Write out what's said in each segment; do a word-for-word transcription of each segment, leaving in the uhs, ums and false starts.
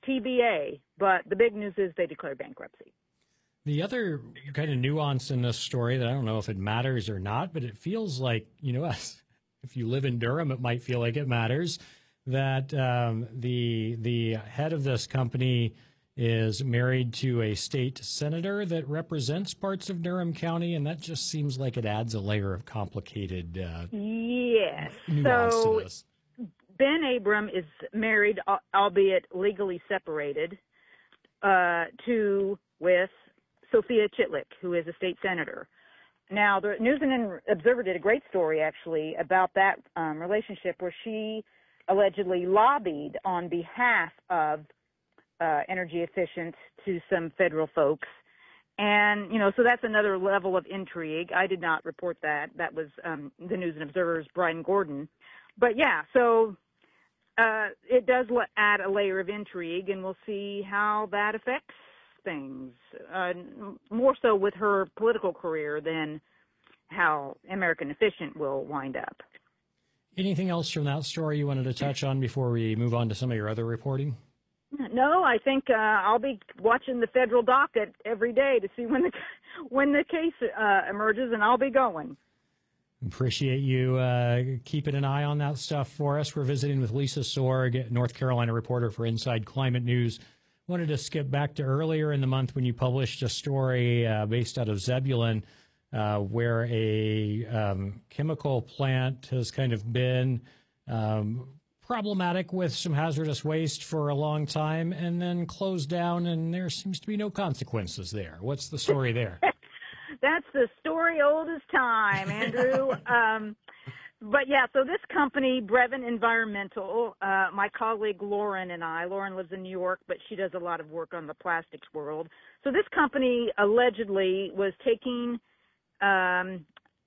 T B A, but the big news is they declared bankruptcy. The other kind of nuance in this story that I don't know if it matters or not, but it feels like, you know, if you live in Durham, it might feel like it matters, that um, the the head of this company is married to a state senator that represents parts of Durham County, and that just seems like it adds a layer of complicated uh, yes. nuance so to this. Ben Abram is married, albeit legally separated, uh, to with Sophia Chitlick, who is a state senator. Now, the News and Observer did a great story, actually, about that um, relationship where she allegedly lobbied on behalf of uh, Energy Efficient to some federal folks. And, you know, so that's another level of intrigue. I did not report that. That was um, the News and Observer's Brian Gordon. But, yeah, so uh, it does add a layer of intrigue, and we'll see how that affects things, uh, more so with her political career than how American Efficient will wind up. Anything else from that story you wanted to touch on before we move on to some of your other reporting? No, I think uh, I'll be watching the federal docket every day to see when the when the case uh, emerges, and I'll be going. Appreciate you uh, keeping an eye on that stuff for us. We're visiting with Lisa Sorg, North Carolina reporter for Inside Climate News. Wanted to skip back to earlier in the month when you published a story uh, based out of Zebulon uh, where a um, chemical plant has kind of been um, problematic with some hazardous waste for a long time and then closed down, and there seems to be no consequences there. What's the story there? That's the story old as time, Andrew. um, But, yeah, so this company, Brevin Environmental, uh, my colleague Lauren and I, Lauren lives in New York, but she does a lot of work on the plastics world. So this company allegedly was taking um,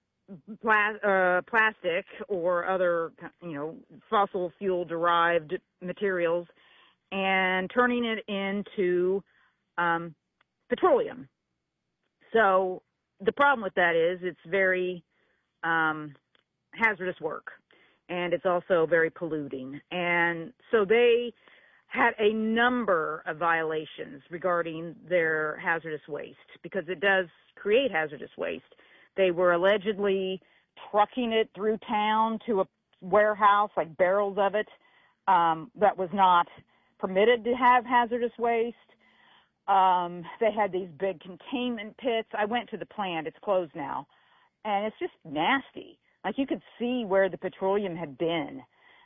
pla- uh, plastic or other, you know, fossil fuel-derived materials and turning it into um, petroleum. So the problem with that is it's very um, – hazardous work, and it's also very polluting. And so they had a number of violations regarding their hazardous waste because it does create hazardous waste. They were allegedly trucking it through town to a warehouse, like barrels of it, um, that was not permitted to have hazardous waste. Um, they had these big containment pits. I went to the plant. It's closed now, and it's just nasty. Like, you could see where the petroleum had been.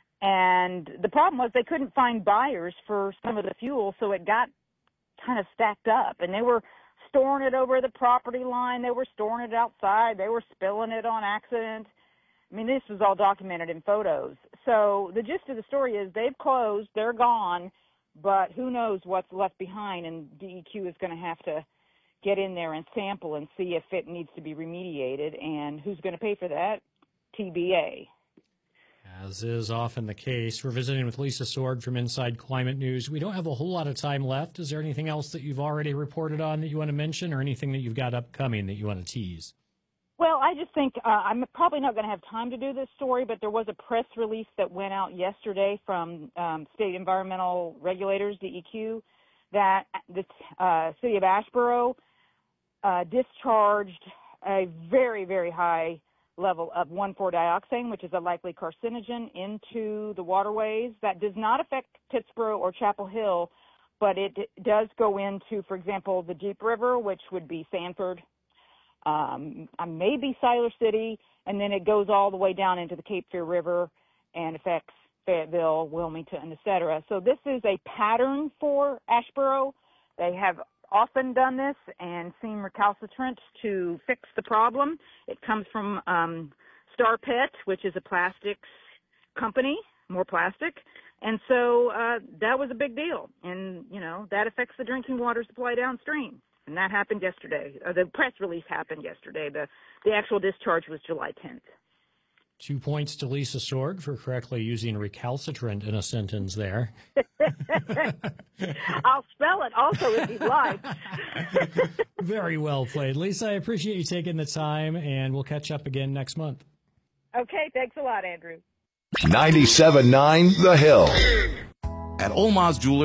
And the problem was they couldn't find buyers for some of the fuel, so it got kind of stacked up. And they were storing it over the property line. They were storing it outside. They were spilling it on accident. I mean, this was all documented in photos. So the gist of the story is they've closed, they're gone, but who knows what's left behind, and D E Q is going to have to get in there and sample and see if it needs to be remediated, and who's going to pay for that? T B A. As is often the case, we're visiting with Lisa Sorg from Inside Climate News. We don't have a whole lot of time left. Is there anything else that you've already reported on that you want to mention, or anything that you've got upcoming that you want to tease? Well, I just think uh, I'm probably not going to have time to do this story, but there was a press release that went out yesterday from um, state environmental regulators, D E Q, that the uh, city of Asheboro uh, discharged a very, very high level of one four dioxane, which is a likely carcinogen, into the waterways. That does not affect Pittsburgh or Chapel Hill, but it does go into, for example, the Deep River, which would be Sanford, um, maybe Siler City, and then it goes all the way down into the Cape Fear River and affects Fayetteville, Wilmington, et cetera. So this is a pattern for Asheboro. They have often done this and seem recalcitrant to fix the problem. It comes from um, Star Pet, which is a plastics company, more plastic. And so uh, that was a big deal. And, you know, that affects the drinking water supply downstream. And that happened yesterday. Or the press release happened yesterday. The, the actual discharge was July tenth. Two points to Lisa Sorg for correctly using recalcitrant in a sentence there. I'll spell it also if you'd like. Very well played. Lisa, I appreciate you taking the time, and we'll catch up again next month. Okay, thanks a lot, Andrew. ninety-seven point nine The Hill. At Oma's Jewelers,